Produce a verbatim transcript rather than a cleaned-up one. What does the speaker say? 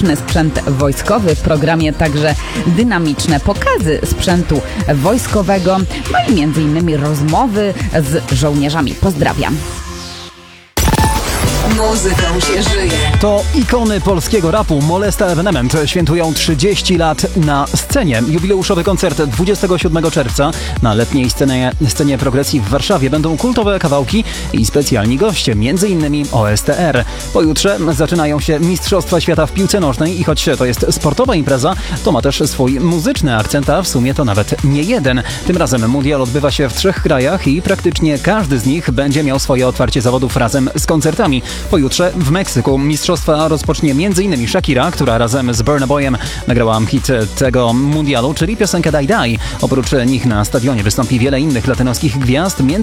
dynamiczny sprzęt wojskowy. W programie także dynamiczne pokazy sprzętu wojskowego, no i między innymi rozmowy z żołnierzami. Pozdrawiam. Muzyką się żyje. To ikony polskiego rapu Molesta Evenement świętują trzydzieści lat na scenie. Jubileuszowy koncert dwudziestego siódmego czerwca na letniej scenie, scenie progresji w Warszawie. Będą kultowe kawałki i specjalni goście, między innymi O S T R. Pojutrze zaczynają się Mistrzostwa Świata w piłce nożnej i choć to jest sportowa impreza, to ma też swój muzyczny akcent, a w sumie to nawet nie jeden. Tym razem mundial odbywa się w trzech krajach i praktycznie każdy z nich będzie miał swoje otwarcie zawodów razem z koncertami. Pojutrze w Meksyku mistrzostwa rozpocznie m.in. Shakira, która razem z Burna Boyem nagrała hit tego mundialu, czyli piosenkę Die Die. Oprócz nich na stadionie wystąpi wiele innych latynoskich gwiazd,